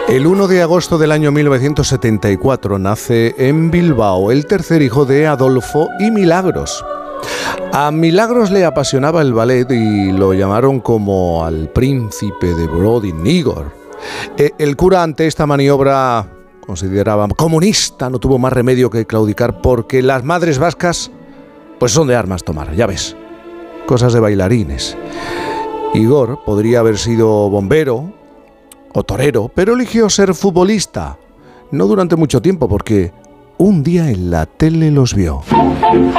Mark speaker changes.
Speaker 1: El 1 de agosto del año 1974 nace en Bilbao el tercer hijo de Adolfo y Milagros. A Milagros le apasionaba el ballet y lo llamaron como al príncipe de Brodin, Igor. El cura, ante esta maniobra, consideraba comunista, no tuvo más remedio que claudicar, porque las madres vascas pues son de armas tomar, ya ves, cosas de bailarines. Igor podría haber sido bombero o torero, pero eligió ser futbolista. No durante mucho tiempo, porque un día en la tele los vio.